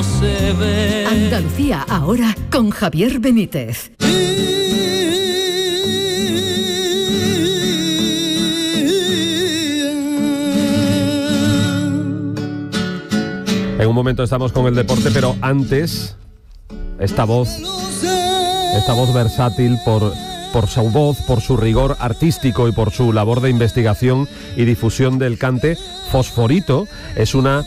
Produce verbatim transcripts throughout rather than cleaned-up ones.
no se ve. Andalucía ahora con Javier Benítez. En un momento estamos con el deporte, pero antes, esta voz, esta voz versátil por, por su voz, por su rigor artístico y por su labor de investigación y difusión del cante, Fosforito es una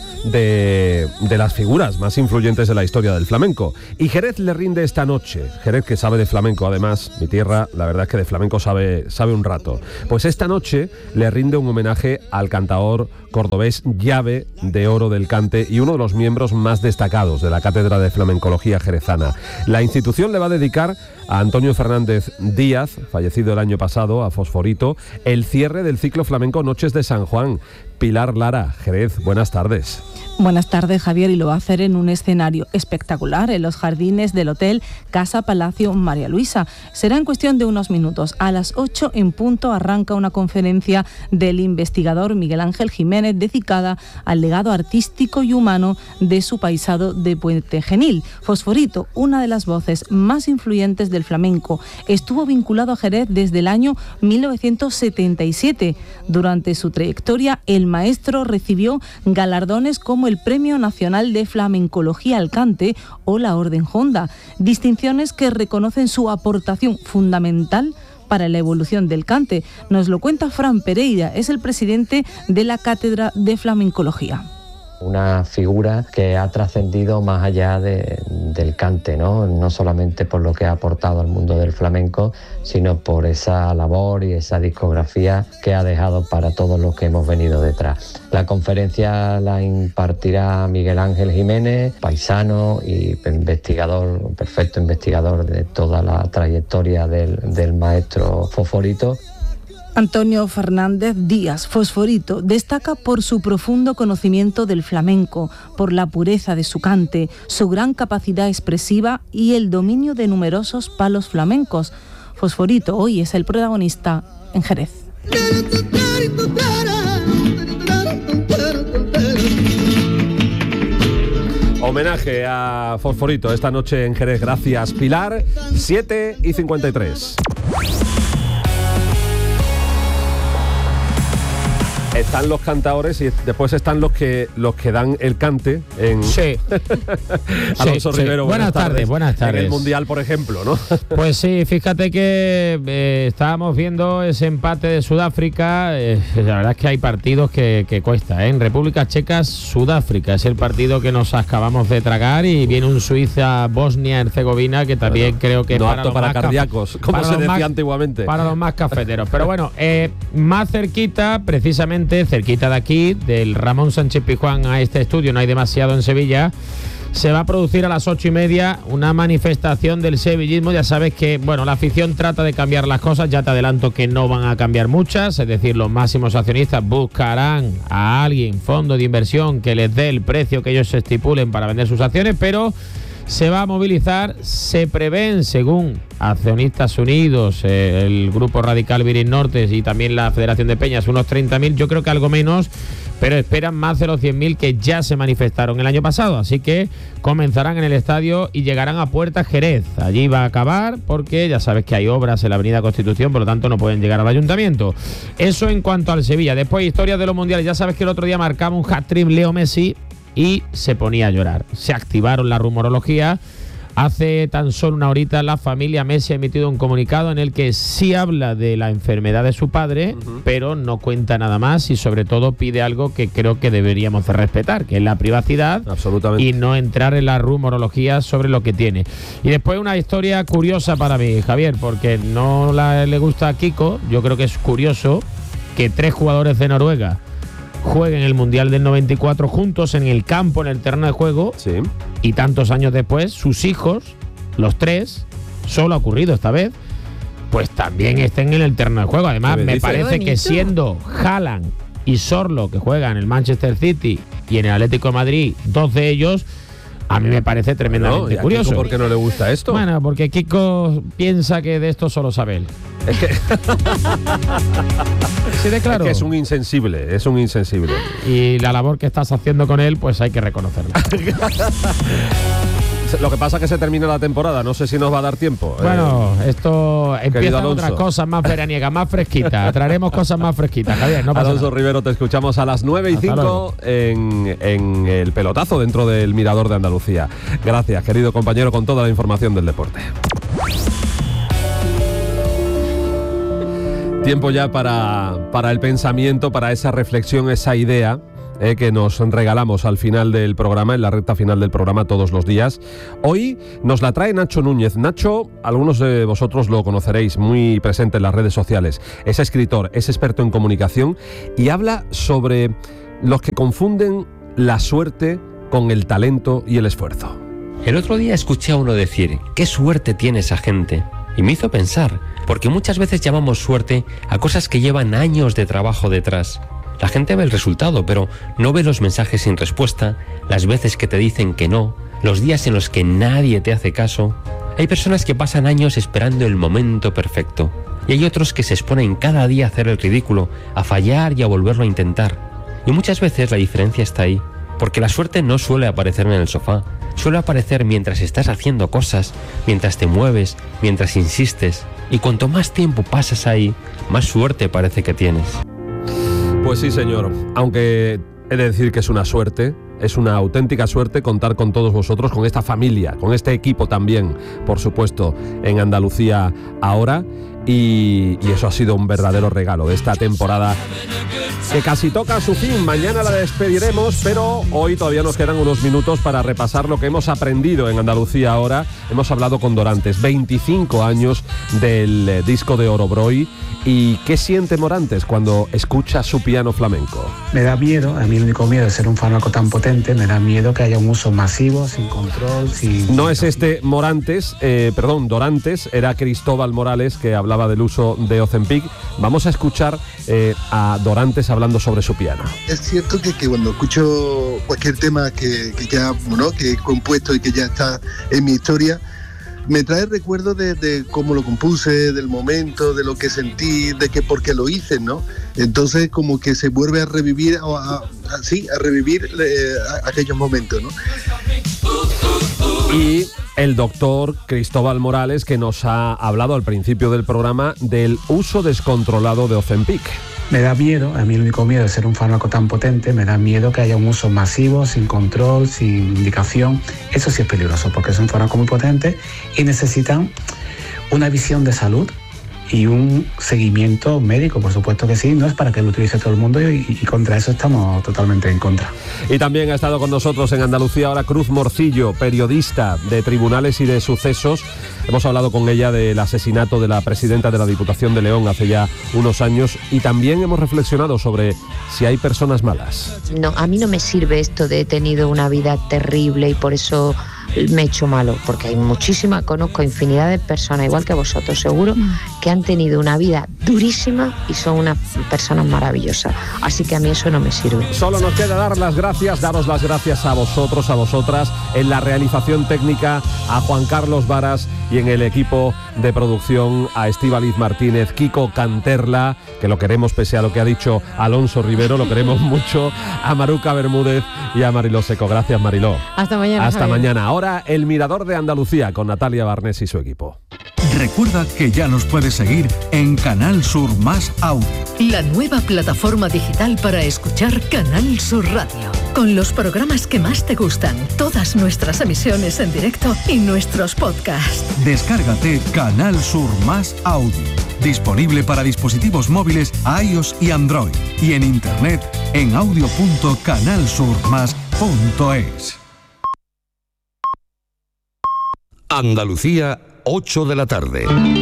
de, de las figuras más influyentes de la historia del flamenco. Y Jerez le rinde esta noche, Jerez que sabe de flamenco además, mi tierra, la verdad es que de flamenco sabe, sabe un rato. Pues esta noche le rinde un homenaje al cantaor cordobés, llave de oro del cante y uno de los miembros más destacados de la Cátedra de Flamencología Jerezana. La institución le va a dedicar a Antonio Fernández Díaz, fallecido el año pasado, a Fosforito, el cierre del ciclo flamenco Noches de San Juan. Pilar Lara, Jerez, buenas tardes. Buenas tardes, Javier, y lo va a hacer en un escenario espectacular en los jardines del Hotel Casa Palacio María Luisa. Será en cuestión de unos minutos. A las ocho en punto arranca una conferencia del investigador Miguel Ángel Jiménez dedicada al legado artístico y humano de su paisado de Puente Genil. Fosforito, una de las voces más influyentes del flamenco, estuvo vinculado a Jerez desde el año mil novecientos setenta y siete. Durante su trayectoria, el maestro recibió galardones como el Premio Nacional de Flamencología al Cante o la Orden Honda, distinciones que reconocen su aportación fundamental para la evolución del cante. Nos lo cuenta Fran Pereira, es el presidente de la Cátedra de Flamencología. Una figura que ha trascendido más allá de, del cante, ¿no? No solamente por lo que ha aportado al mundo del flamenco, sino por esa labor y esa discografía que ha dejado para todos los que hemos venido detrás. La conferencia la impartirá Miguel Ángel Jiménez, paisano y investigador, perfecto investigador de toda la trayectoria del, del maestro Fosforito. Antonio Fernández Díaz, Fosforito, destaca por su profundo conocimiento del flamenco, por la pureza de su cante, su gran capacidad expresiva y el dominio de numerosos palos flamencos. Fosforito hoy es el protagonista en Jerez. Homenaje a Fosforito esta noche en Jerez. Gracias, Pilar. siete y cincuenta y tres. Están los cantaores y después están los que los que dan el cante en sí. Alonso sí, Rivero, sí. Buenas, buenas tardes, tardes, buenas tardes. En el Mundial, por ejemplo, ¿no? Pues sí, fíjate que eh, estábamos viendo ese empate de Sudáfrica. Eh, la verdad es que hay partidos que, que cuesta, ¿eh? En República Checa, Sudáfrica es el partido que nos acabamos de tragar y viene un Suiza-Bosnia-Herzegovina que también bueno, creo que no para apto los para más cardíacos, caf- como para se decía más, antiguamente. Para los más cafeteros. Pero bueno, eh, más cerquita, precisamente cerquita de aquí, del Ramón Sánchez Pizjuán a este estudio, no hay demasiado en Sevilla, se va a producir a las ocho y media una manifestación del sevillismo. Ya sabes que, bueno, la afición trata de cambiar las cosas, ya te adelanto que no van a cambiar muchas, es decir, los máximos accionistas buscarán a alguien, fondo de inversión, que les dé el precio que ellos se estipulen para vender sus acciones, pero se va a movilizar, se prevén, según Accionistas Unidos, eh, el Grupo Radical Viris Nortes y también la Federación de Peñas, unos treinta mil, yo creo que algo menos, pero esperan más de los cien mil que ya se manifestaron el año pasado, así que comenzarán en el estadio y llegarán a Puerta Jerez. Allí va a acabar porque ya sabes que hay obras en la Avenida Constitución, por lo tanto no pueden llegar al Ayuntamiento. Eso en cuanto al Sevilla. Después, historias de los mundiales. Ya sabes que el otro día marcaba un hat-trick Leo Messi y se ponía a llorar. Se activaron la rumorología. Hace tan solo una horita la familia Messi ha emitido un comunicado en el que sí habla de la enfermedad de su padre, uh-huh. pero no cuenta nada más y sobre todo pide algo que creo que deberíamos de respetar, que es la privacidad. Absolutamente. Y no entrar en la rumorología sobre lo que tiene. Y después una historia curiosa para mí, Javier, porque no la, le gusta a Kiko. Yo creo que es curioso que tres jugadores de Noruega jueguen el Mundial del noventa y cuatro juntos en el campo, en el terreno de juego, sí. Y tantos años después, sus hijos, los tres, solo ha ocurrido esta vez, pues también estén en el terreno de juego. Además, me parece que siendo Haaland y Sorlo, que juegan en el Manchester City y en el Atlético de Madrid, dos de ellos, A mí me parece tremendamente no, ¿y a curioso. Kiko por qué no le gusta esto? Bueno, porque Kiko piensa que de esto solo sabe él. Es que, Sí, de claro. es que es un insensible, es un insensible. Y la labor que estás haciendo con él, pues hay que reconocerla. Lo que pasa es que se termina la temporada, no sé si nos va a dar tiempo. Bueno, eh, esto empiezan Alonso. otras cosas más veraniegas, más fresquitas. Traeremos cosas más fresquitas, Javier, no pasa Alonso nada. Rivero, te escuchamos a las nueve y Hasta cinco luego. en, en el pelotazo dentro del Mirador de Andalucía. Gracias, querido compañero, con toda la información del deporte. Tiempo ya para, para el pensamiento, para esa reflexión, esa idea eh, que nos regalamos al final del programa, en la recta final del programa todos los días. Hoy nos la trae Nacho Núñez. Nacho, algunos de vosotros lo conoceréis, muy presente en las redes sociales. Es escritor, es experto en comunicación y habla sobre los que confunden la suerte con el talento y el esfuerzo. El otro día escuché a uno decir, qué suerte tiene esa gente. Y me hizo pensar, porque muchas veces llamamos suerte a cosas que llevan años de trabajo detrás. La gente ve el resultado, pero no ve los mensajes sin respuesta, las veces que te dicen que no, los días en los que nadie te hace caso. Hay personas que pasan años esperando el momento perfecto, y hay otros que se exponen cada día a hacer el ridículo, a fallar y a volverlo a intentar. Y muchas veces la diferencia está ahí, porque la suerte no suele aparecer en el sofá, suele aparecer mientras estás haciendo cosas, mientras te mueves, mientras insistes, y cuanto más tiempo pasas ahí, más suerte parece que tienes. Pues sí, señor, aunque he de decir que es una suerte, es una auténtica suerte contar con todos vosotros, con esta familia, con este equipo también, por supuesto, en Andalucía ahora, y, y eso ha sido un verdadero regalo de esta temporada que casi toca a su fin. Mañana la despediremos, pero hoy todavía nos quedan unos minutos para repasar lo que hemos aprendido en Andalucía ahora. Hemos hablado con Dorantes, veinticinco años del eh, disco de Oro Broy. ¿Y qué siente Morantes cuando escucha su piano flamenco? Me da miedo, a mí el único miedo de ser un fármaco tan potente, me da miedo que haya un uso masivo, sin control, sin... No es este Morantes, eh, perdón, Dorantes, era Cristóbal Morales que hablaba del uso de Ozempic. Vamos a escuchar eh, a Dorantes hablando sobre su piano. Es cierto que, que cuando escucho cualquier tema que, que ya, ¿no?, que he compuesto y que ya está en mi historia, me trae recuerdos de, de cómo lo compuse, del momento, de lo que sentí, de que por qué lo hice, ¿no? Entonces como que se vuelve a revivir, a, a, a, sí, a revivir eh, a, aquellos momentos, ¿no? Y el doctor Cristóbal Morales, que nos ha hablado al principio del programa del uso descontrolado de Ozempic. Me da miedo, a mí el único miedo de ser un fármaco tan potente, me da miedo que haya un uso masivo, sin control, sin indicación. Eso sí es peligroso, porque es un fármaco muy potente y necesitan una visión de salud y un seguimiento médico, por supuesto que sí, no es para que lo utilice todo el mundo y, y contra eso estamos totalmente en contra. Y también ha estado con nosotros en Andalucía ahora Cruz Morcillo, periodista de Tribunales y de Sucesos. Hemos hablado con ella del asesinato de la presidenta de la Diputación de León hace ya unos años y también hemos reflexionado sobre si hay personas malas. No, a mí no me sirve esto de he tenido una vida terrible y por eso me he hecho malo, porque hay muchísimas, conozco infinidad de personas, igual que vosotros seguro, que han tenido una vida durísima y son unas personas maravillosas. Así que a mí eso no me sirve. Solo nos queda dar las gracias, daros las gracias a vosotros, a vosotras, en la realización técnica, a Juan Carlos Varas y en el equipo de producción, a Estíbaliz Martínez, Kiko Canterla, que lo queremos pese a lo que ha dicho Alonso Rivero, lo queremos mucho, a Maruca Bermúdez y a Mariló Seco. Gracias, Mariló. Hasta mañana. Hasta Javier. mañana. Ahora el Mirador de Andalucía con Natalia Barnés y su equipo. Recuerda que ya nos puedes seguir en Canal Sur Más Audio. La nueva plataforma digital para escuchar Canal Sur Radio. Con los programas que más te gustan, todas nuestras emisiones en directo y nuestros podcasts. Descárgate Canal Sur Más Audio. Disponible para dispositivos móviles iOS y Android. Y en internet en audio punto canal sur más punto es. Andalucía, ocho de la tarde.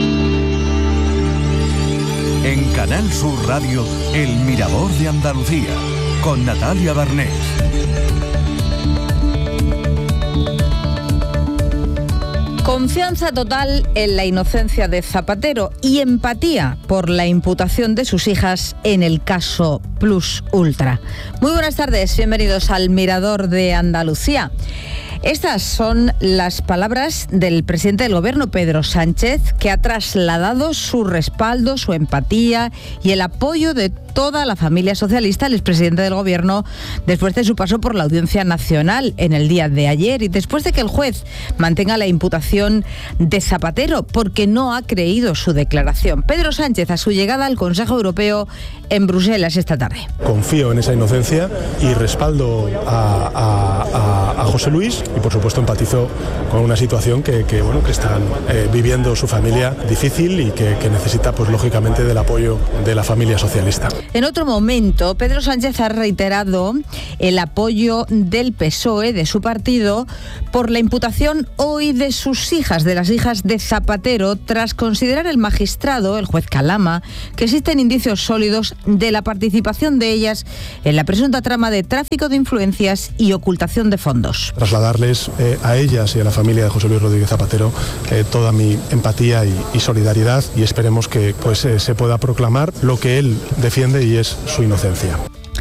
En Canal Sur Radio, El Mirador de Andalucía, con Natalia Barnés. Confianza total en la inocencia de Zapatero y empatía por la imputación de sus hijas en el caso Plus Ultra. Muy buenas tardes, bienvenidos al Mirador de Andalucía. Estas son las palabras del presidente del Gobierno, Pedro Sánchez, que ha trasladado su respaldo, su empatía y el apoyo de toda la familia socialista al expresidente del Gobierno después de su paso por la Audiencia Nacional en el día de ayer y después de que el juez mantenga la imputación de Zapatero porque no ha creído su declaración. Pedro Sánchez a su llegada al Consejo Europeo en Bruselas esta tarde. Confío en esa inocencia y respaldo a, a, a, a José Luis y por supuesto empatizo con una situación que, que, bueno, que están eh, viviendo su familia difícil y que, que necesita pues lógicamente del apoyo de la familia socialista. En otro momento, Pedro Sánchez ha reiterado el apoyo del P S O E, de su partido, por la imputación hoy de sus hijas, de las hijas de Zapatero, tras considerar el magistrado, el juez Calama, que existen indicios sólidos de la participación de ellas en la presunta trama de tráfico de influencias y ocultación de fondos. Trasladarles eh, a ellas y a la familia de José Luis Rodríguez Zapatero eh, toda mi empatía y, y solidaridad y esperemos que pues, eh, se pueda proclamar lo que él defiende y es su inocencia.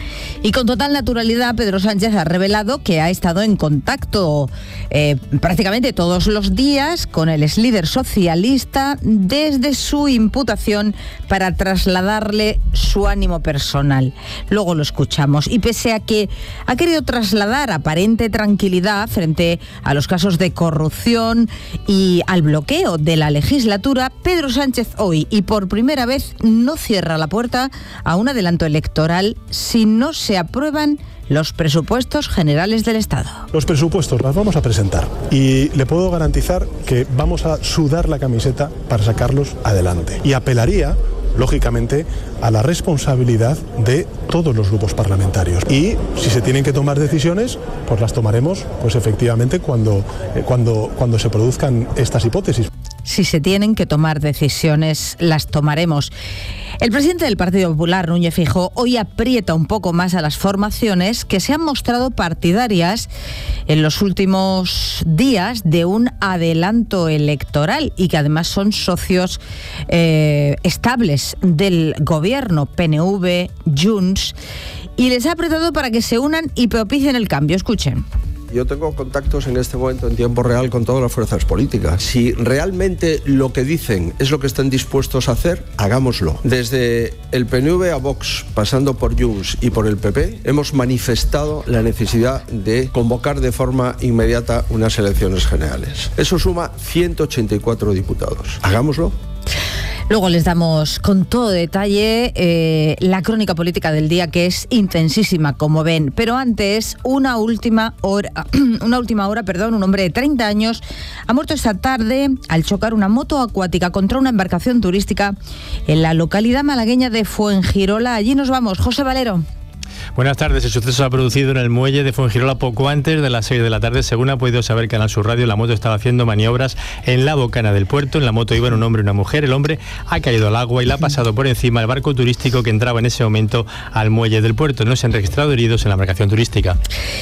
Y con total naturalidad, Pedro Sánchez ha revelado que ha estado en contacto eh, prácticamente todos los días con el exlíder socialista desde su imputación para trasladarle su ánimo personal. Luego lo escuchamos. Y pese a que ha querido trasladar aparente tranquilidad frente a los casos de corrupción y al bloqueo de la legislatura, Pedro Sánchez hoy y por primera vez no cierra la puerta a un adelanto electoral si no se aprueban los presupuestos generales del Estado. Los presupuestos los vamos a presentar y le puedo garantizar que vamos a sudar la camiseta para sacarlos adelante. Y apelaría, lógicamente, a la responsabilidad de todos los grupos parlamentarios. Y si se tienen que tomar decisiones, pues las tomaremos, pues efectivamente, cuando, eh, cuando, cuando se produzcan estas hipótesis. Si se tienen que tomar decisiones, las tomaremos. El presidente del Partido Popular, Núñez Feijóo, hoy aprieta un poco más a las formaciones que se han mostrado partidarias en los últimos días de un adelanto electoral y que además son socios eh, estables del gobierno, P N V, Junts, y les ha apretado para que se unan y propicien el cambio. Escuchen. Yo tengo contactos en este momento en tiempo real con todas las fuerzas políticas. Si realmente lo que dicen es lo que están dispuestos a hacer, hagámoslo. Desde el P N V a Vox, pasando por Junts y por el P P, hemos manifestado la necesidad de convocar de forma inmediata unas elecciones generales. Eso suma ciento ochenta y cuatro diputados. Hagámoslo. Luego les damos con todo detalle eh, la crónica política del día, que es intensísima, como ven. Pero antes, una última hora, una última hora, perdón, un hombre de treinta años ha muerto esta tarde al chocar una moto acuática contra una embarcación turística en la localidad malagueña de Fuengirola. Allí nos vamos. José Valero. Buenas tardes. El suceso se ha producido en el muelle de Fuengirola poco antes de las seis de la tarde. Según ha podido saber Canal Sur Radio, la moto estaba haciendo maniobras en la bocana del puerto. En la moto iban un hombre y una mujer. El hombre ha caído al agua y le ha pasado por encima el barco turístico que entraba en ese momento al muelle del puerto. No se han registrado heridos en la embarcación turística.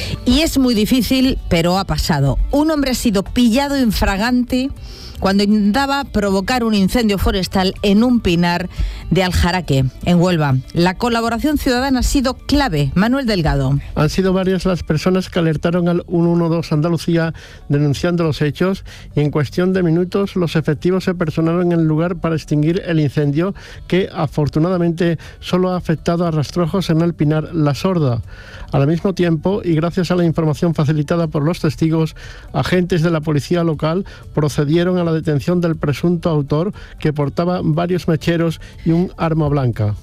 Y es muy difícil, pero ha pasado. Un hombre ha sido pillado infragante cuando intentaba provocar un incendio forestal en un pinar de Aljaraque, en Huelva. La colaboración ciudadana ha sido clave. Manuel Delgado. Han sido varias las personas que alertaron al ciento doce Andalucía denunciando los hechos y en cuestión de minutos los efectivos se personaron en el lugar para extinguir el incendio que afortunadamente solo ha afectado a rastrojos en el pinar La Sorda. Al mismo tiempo, y gracias a la información facilitada por los testigos, agentes de la policía local procedieron a la detención del presunto autor, que portaba varios mecheros y un arma blanca.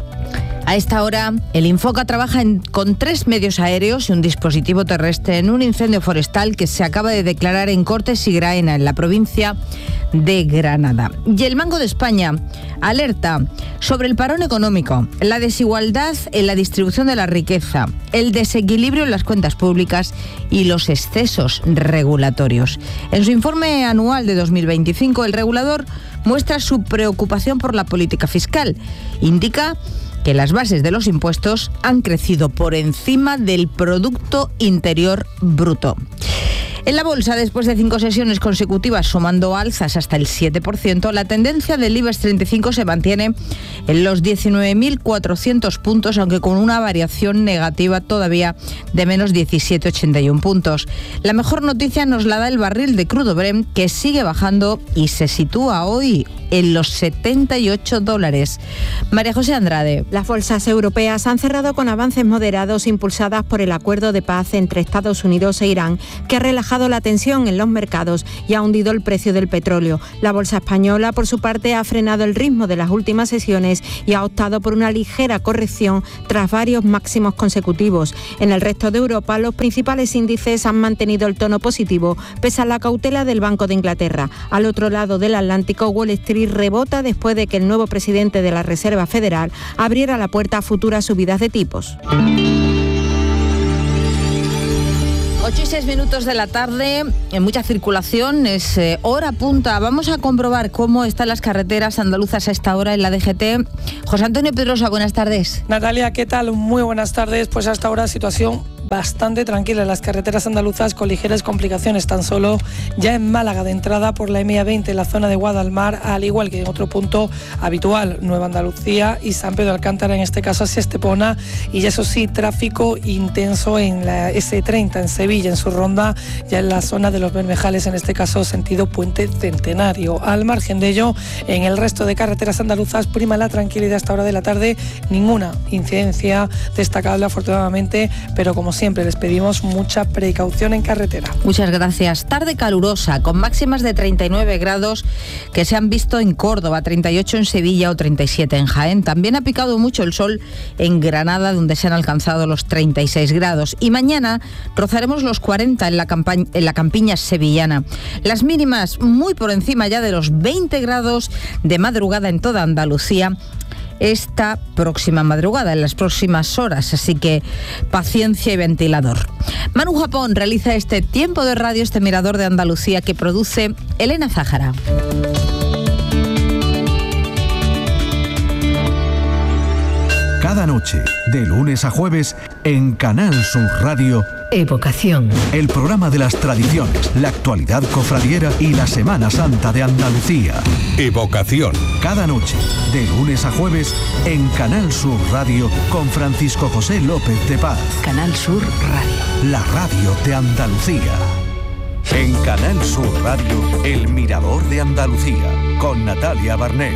A esta hora, el Infoca trabaja en, con tres medios aéreos y un dispositivo terrestre en un incendio forestal que se acaba de declarar en Cortes y Graena, en la provincia de Granada. Y el Banco de España alerta sobre el parón económico, la desigualdad en la distribución de la riqueza, el desequilibrio en las cuentas públicas y los excesos regulatorios. En su informe anual de dos mil veinticinco, el regulador muestra su preocupación por la política fiscal. Indica que las bases de los impuestos han crecido por encima del Producto Interior Bruto. En la bolsa, después de cinco sesiones consecutivas sumando alzas hasta el siete por ciento, la tendencia del IBEX treinta y cinco se mantiene en los diecinueve mil cuatrocientos puntos, aunque con una variación negativa todavía de menos diecisiete coma ochenta y uno puntos. La mejor noticia nos la da el barril de crudo Brent, que sigue bajando y se sitúa hoy en los setenta y ocho dólares. María José Andrade. Las bolsas europeas han cerrado con avances moderados impulsadas por el acuerdo de paz entre Estados Unidos e Irán, que ha relajado la tensión en los mercados y ha hundido el precio del petróleo. La bolsa española, por su parte, ha frenado el ritmo de las últimas sesiones y ha optado por una ligera corrección tras varios máximos consecutivos. En el resto de Europa, los principales índices han mantenido el tono positivo, pese a la cautela del Banco de Inglaterra. Al otro lado del Atlántico, Wall Street rebota después de que el nuevo presidente de la Reserva Federal abriera la puerta a futuras subidas de tipos. ocho y seis minutos de la tarde, en mucha circulación, es eh, hora punta. Vamos a comprobar cómo están las carreteras andaluzas a esta hora en la D G T. José Antonio Pedrosa, buenas tardes. Natalia, ¿qué tal? Muy buenas tardes. Pues hasta ahora situación bastante tranquila en las carreteras andaluzas, con ligeras complicaciones tan solo ya en Málaga de entrada por la M A veinte en la zona de Guadalmar, al igual que en otro punto habitual, Nueva Andalucía y San Pedro de Alcántara, en este caso hacia Estepona, y eso sí, tráfico intenso en la ese treinta en Sevilla, en su ronda, ya en la zona de los Bermejales, en este caso sentido Puente Centenario. Al margen de ello, en el resto de carreteras andaluzas prima la tranquilidad a esta hora de la tarde, ninguna incidencia destacable afortunadamente, pero como siempre les pedimos mucha precaución en carretera. Muchas gracias. Tarde calurosa, con máximas de treinta y nueve grados que se han visto en Córdoba, treinta y ocho en Sevilla o treinta y siete en Jaén. También ha picado mucho el sol en Granada, donde se han alcanzado los treinta y seis grados. Y mañana rozaremos los cuarenta en la, campaña, en la campiña sevillana. Las mínimas muy por encima ya de los veinte grados de madrugada en toda Andalucía esta próxima madrugada, en las próximas horas, así que paciencia y ventilador. Manu Japón realiza este tiempo de radio, este mirador de Andalucía que produce Elena Zájara. Cada noche, de lunes a jueves, en Canal Sur Radio, Evocación. El programa de las tradiciones, la actualidad cofradiera y la Semana Santa de Andalucía. Evocación. Cada noche, de lunes a jueves, en Canal Sur Radio, con Francisco José López de Paz. Canal Sur Radio. La radio de Andalucía. En Canal Sur Radio, El Mirador de Andalucía, con Natalia Barnés.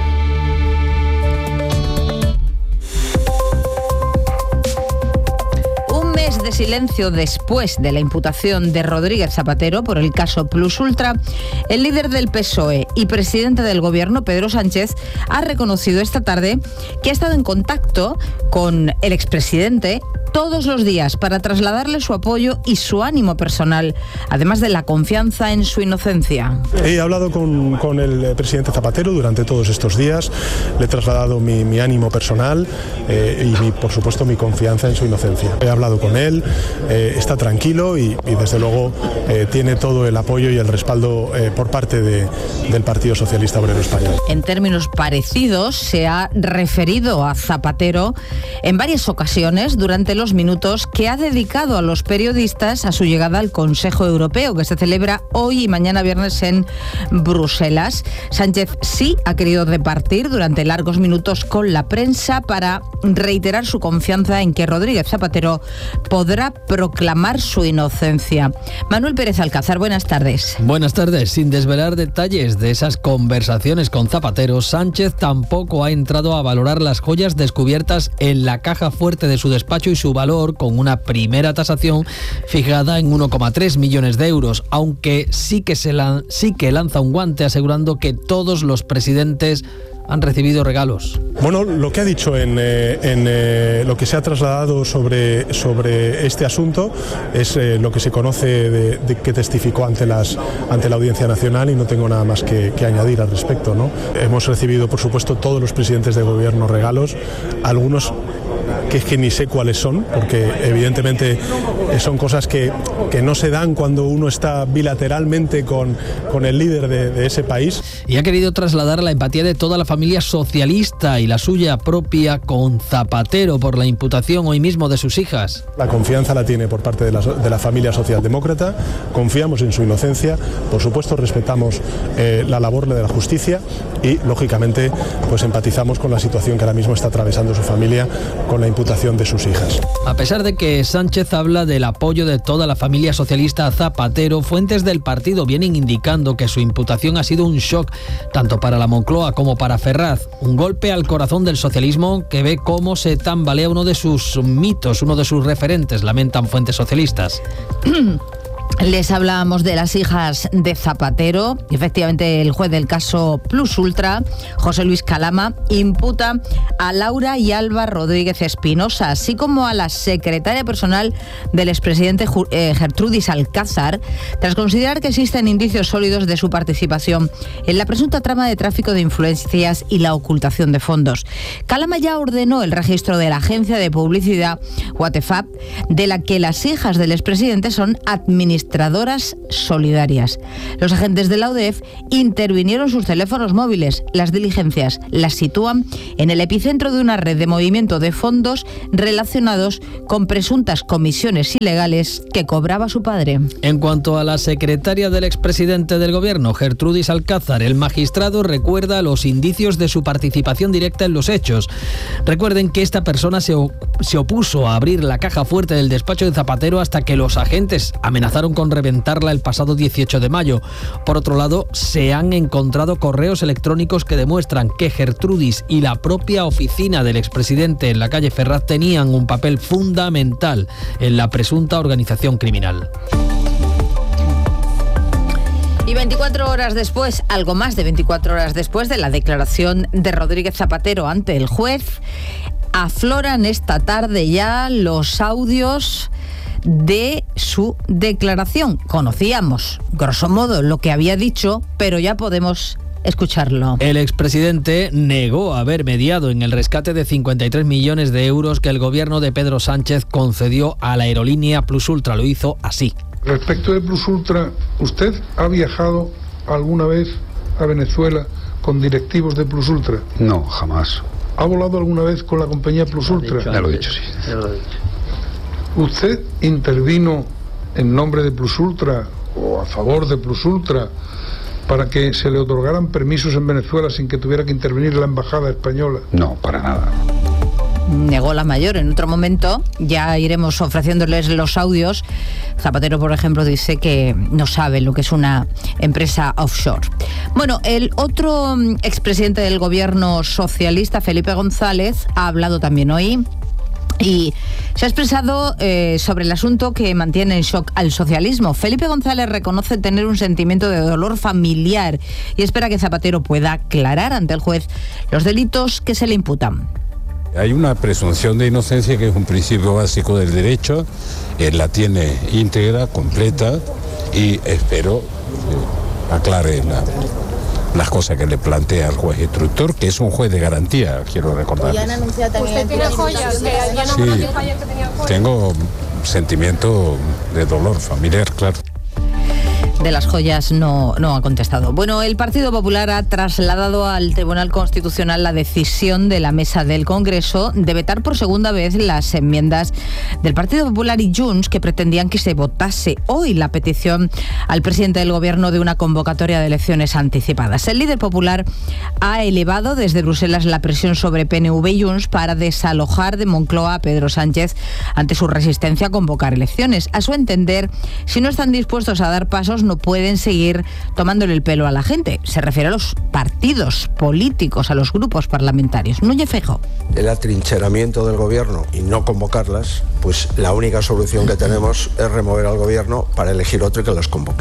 De silencio después de la imputación de Rodríguez Zapatero por el caso Plus Ultra, el líder del P S O E y presidente del Gobierno, Pedro Sánchez, ha reconocido esta tarde que ha estado en contacto con el expresidente todos los días para trasladarle su apoyo y su ánimo personal, además de la confianza en su inocencia. He hablado con, con el presidente Zapatero durante todos estos días, le he trasladado mi, mi ánimo personal eh, y mi, por supuesto mi confianza en su inocencia. He hablado con él, eh, está tranquilo y, y desde luego eh, tiene todo el apoyo y el respaldo eh, por parte de, del Partido Socialista Obrero Español. En términos parecidos se ha referido a Zapatero en varias ocasiones durante los minutos que ha dedicado a los periodistas a su llegada al Consejo Europeo, que se celebra hoy y mañana viernes en Bruselas. Sánchez sí ha querido repartir durante largos minutos con la prensa para reiterar su confianza en que Rodríguez Zapatero podrá proclamar su inocencia. Manuel Pérez Alcázar, buenas tardes. Buenas tardes. Sin desvelar detalles de esas conversaciones con Zapatero, Sánchez tampoco ha entrado a valorar las joyas descubiertas en la caja fuerte de su despacho y su valor, con una primera tasación fijada en uno coma tres millones de euros, aunque sí que, se la, sí que lanza un guante asegurando que todos los presidentes han recibido regalos. Bueno, lo que ha dicho en, eh, en eh, lo que se ha trasladado sobre, sobre este asunto es eh, lo que se conoce de, de que testificó ante, las, ante la Audiencia Nacional y no tengo nada más que, que añadir al respecto, ¿no? Hemos recibido, por supuesto, todos los presidentes de gobierno regalos, algunos que es que ni sé cuáles son, porque evidentemente son cosas que, que no se dan cuando uno está bilateralmente con, con el líder de, de ese país. Y ha querido trasladar la empatía de toda la familia socialista y la suya propia con Zapatero por la imputación hoy mismo de sus hijas. La confianza la tiene por parte de la, de la familia socialdemócrata, confiamos en su inocencia, por supuesto respetamos eh, la labor de la justicia y lógicamente pues empatizamos con la situación que ahora mismo está atravesando su familia con la imputación de sus hijas. A pesar de que Sánchez habla del apoyo de toda la familia socialista a Zapatero, fuentes del partido vienen indicando que su imputación ha sido un shock tanto para la Moncloa como para Ferraz, un golpe al corazón del socialismo que ve cómo se tambalea uno de sus mitos, uno de sus referentes, lamentan fuentes socialistas. Les hablábamos de las hijas de Zapatero. Efectivamente, el juez del caso Plus Ultra, José Luis Calama, imputa a Laura y Alba Rodríguez Espinosa, así como a la secretaria personal del expresidente Gertrudis Alcázar, tras considerar que existen indicios sólidos de su participación en la presunta trama de tráfico de influencias y la ocultación de fondos. Calama ya ordenó el registro de la agencia de publicidad Watefap, de la que las hijas del expresidente son administradoras administradoras solidarias. Los agentes de la U D E F intervinieron sus teléfonos móviles. Las diligencias las sitúan en el epicentro de una red de movimiento de fondos relacionados con presuntas comisiones ilegales que cobraba su padre. En cuanto a la secretaria del expresidente del gobierno, Gertrudis Alcázar, el magistrado recuerda los indicios de su participación directa en los hechos. Recuerden que esta persona se, se opuso a abrir la caja fuerte del despacho de Zapatero hasta que los agentes amenazaron con reventarla el pasado dieciocho de mayo. Por otro lado, se han encontrado correos electrónicos que demuestran que Gertrudis y la propia oficina del expresidente en la calle Ferraz tenían un papel fundamental en la presunta organización criminal. Y veinticuatro horas después, algo más de veinticuatro horas después de la declaración de Rodríguez Zapatero ante el juez, afloran esta tarde ya los audios de su declaración. Conocíamos, grosso modo, lo que había dicho, pero ya podemos escucharlo. El expresidente negó haber mediado en el rescate de cincuenta y tres millones de euros que el gobierno de Pedro Sánchez concedió a la aerolínea Plus Ultra. Lo hizo así. Respecto de Plus Ultra, ¿usted ha viajado alguna vez a Venezuela con directivos de Plus Ultra? No, jamás. ¿Ha volado alguna vez con la compañía Plus Ultra? Ya lo he dicho, sí. Ya lo he dicho. ¿Usted intervino en nombre de Plus Ultra o a favor de Plus Ultra para que se le otorgaran permisos en Venezuela sin que tuviera que intervenir la embajada española? No, para nada. Negó la mayor. En otro momento ya iremos ofreciéndoles los audios. Zapatero, por ejemplo, dice que no sabe lo que es una empresa offshore. Bueno, el otro expresidente del gobierno socialista, Felipe González, ha hablado también hoy y se ha expresado eh, sobre el asunto que mantiene en shock al socialismo. Felipe González reconoce tener un sentimiento de dolor familiar y espera que Zapatero pueda aclarar ante el juez los delitos que se le imputan. Hay una presunción de inocencia que es un principio básico del derecho, él la tiene íntegra, completa, y espero que aclare la, las cosas que le plantea el juez instructor, que es un juez de garantía, quiero recordar. ¿Usted tiene joyas? Sí, tengo sentimiento de dolor familiar, claro. De las joyas no, no ha contestado. Bueno, el Partido Popular ha trasladado al Tribunal Constitucional la decisión de la mesa del Congreso de vetar por segunda vez las enmiendas del Partido Popular y Junts que pretendían que se votase hoy la petición al presidente del Gobierno de una convocatoria de elecciones anticipadas. El líder popular ha elevado desde Bruselas la presión sobre P N V y Junts para desalojar de Moncloa a Pedro Sánchez ante su resistencia a convocar elecciones. A su entender, si no están dispuestos a dar pasos, no pueden seguir tomándole el pelo a la gente. Se refiere a los partidos políticos, a los grupos parlamentarios. Núñez Feijóo. El atrincheramiento del gobierno y no convocarlas, pues la única solución que tenemos es remover al gobierno para elegir otro y que las convoque.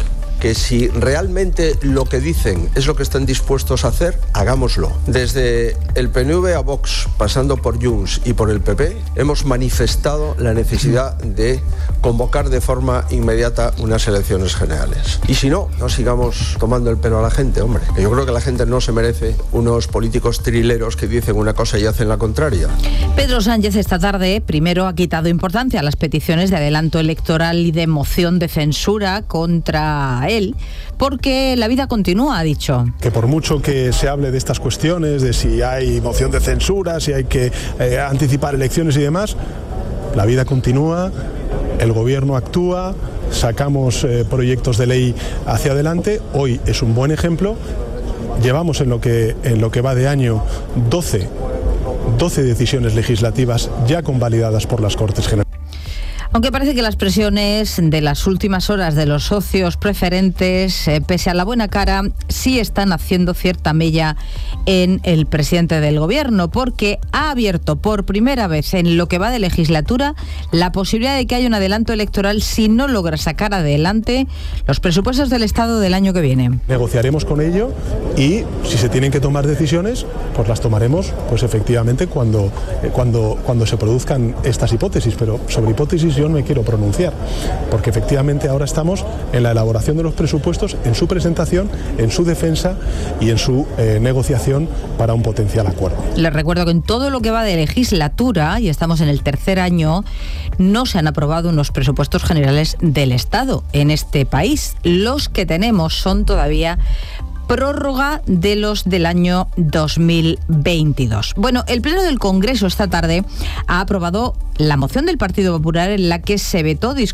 que si realmente lo que dicen es lo que están dispuestos a hacer, hagámoslo. Desde el P N V a Vox, pasando por Junts y por el P P, hemos manifestado la necesidad de convocar de forma inmediata unas elecciones generales. Y si no, no sigamos tomando el pelo a la gente, hombre, que yo creo que la gente no se merece unos políticos trileros que dicen una cosa y hacen la contraria. Pedro Sánchez esta tarde primero ha quitado importancia a las peticiones de adelanto electoral y de moción de censura contra él, porque la vida continúa, ha dicho. Que por mucho que se hable de estas cuestiones, de si hay moción de censura, si hay que eh, anticipar elecciones y demás, la vida continúa, el gobierno actúa, sacamos eh, proyectos de ley hacia adelante. Hoy es un buen ejemplo. Llevamos en lo que, en lo que va de año doce, doce decisiones legislativas ya convalidadas por las Cortes Generales. Aunque parece que las presiones de las últimas horas de los socios preferentes, eh, pese a la buena cara, sí están haciendo cierta mella en el presidente del gobierno, porque ha abierto por primera vez en lo que va de legislatura la posibilidad de que haya un adelanto electoral si no logra sacar adelante los presupuestos del Estado del año que viene. Negociaremos con ello y si se tienen que tomar decisiones, pues las tomaremos, pues efectivamente cuando, eh, cuando, cuando se produzcan estas hipótesis, pero sobre hipótesis yo no me quiero pronunciar, porque efectivamente ahora estamos en la elaboración de los presupuestos, en su presentación, en su defensa y en su eh, negociación para un potencial acuerdo. Les recuerdo que en todo lo que va de legislatura, y estamos en el tercer año, no se han aprobado unos presupuestos generales del Estado en este país. Los que tenemos son todavía prórroga de los del año dos mil veintidós. Bueno, el Pleno del Congreso esta tarde ha aprobado la moción del Partido Popular en la que se vetó